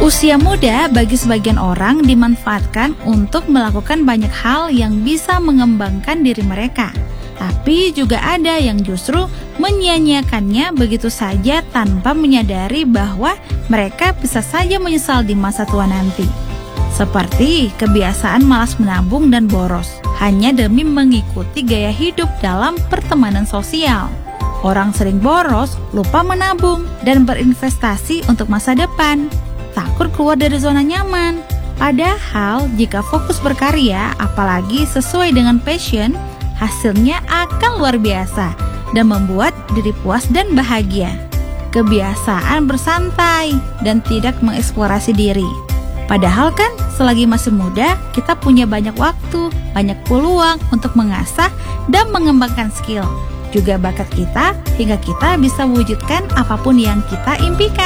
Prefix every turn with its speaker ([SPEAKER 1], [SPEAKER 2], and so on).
[SPEAKER 1] Usia muda bagi sebagian orang dimanfaatkan untuk melakukan banyak hal yang bisa mengembangkan diri mereka. Tapi juga ada yang justru menyia-nyiakannya begitu saja tanpa menyadari bahwa mereka bisa saja menyesal di masa tua nanti. Seperti kebiasaan malas menabung dan boros, hanya demi mengikuti gaya hidup dalam pertemanan sosial. Orang sering boros, lupa menabung, dan berinvestasi untuk masa depan. Takut keluar dari zona nyaman. Padahal jika fokus berkarya, apalagi sesuai dengan passion, hasilnya akan luar biasa dan membuat diri puas dan bahagia. Kebiasaan bersantai dan tidak mengeksplorasi diri. Padahal kan selagi masih muda, kita punya banyak waktu, banyak peluang untuk mengasah dan mengembangkan skill, juga bakat kita hingga kita bisa mewujudkan apapun yang kita impikan.